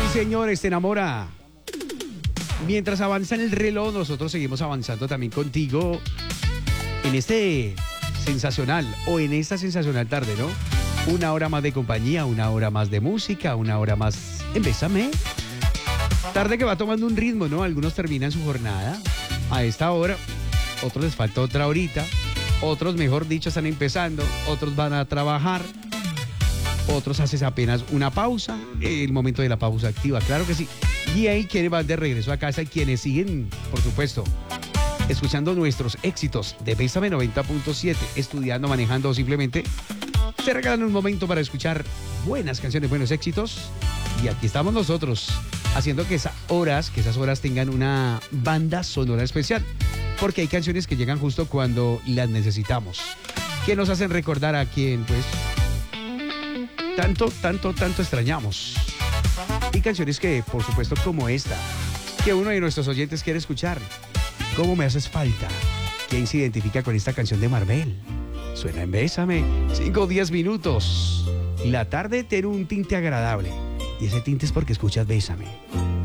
señores, te enamora. Mientras avanza en el reloj, nosotros seguimos avanzando también contigo en este sensacional o en esta sensacional tarde, ¿no? Una hora más de compañía, una hora más de música, una hora más en Bésame. Tarde que va tomando un ritmo, ¿no? Algunos terminan su jornada a esta hora, otros les falta otra horita, otros, mejor dicho, están empezando, otros van a trabajar, otros haces apenas una pausa, el momento de la pausa activa, claro que sí. Y hay quienes van de regreso a casa y quienes siguen, por supuesto, escuchando nuestros éxitos de Bésame 90.7, estudiando, manejando o simplemente se regalan un momento para escuchar buenas canciones, buenos éxitos. Y aquí estamos nosotros, haciendo que esas horas tengan una banda sonora especial. Porque hay canciones que llegan justo cuando las necesitamos, que nos hacen recordar a quien, pues, tanto extrañamos. Y canciones que, por supuesto, como esta, que uno de nuestros oyentes quiere escuchar. ¿Cómo me haces falta? ¿Quién se identifica con esta canción de Marvel? Suena en Bésame, 5 o 10 minutos. La tarde tiene un tinte agradable. Y ese tinte es porque escuchas Bésame.